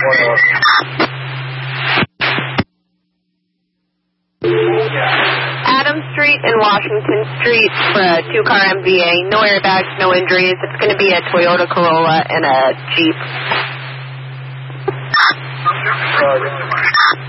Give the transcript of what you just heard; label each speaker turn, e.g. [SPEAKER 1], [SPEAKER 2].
[SPEAKER 1] Adams Street and Washington Street for a 2-car MVA. No airbags, no injuries. It's going to be a Toyota Corolla and a Jeep.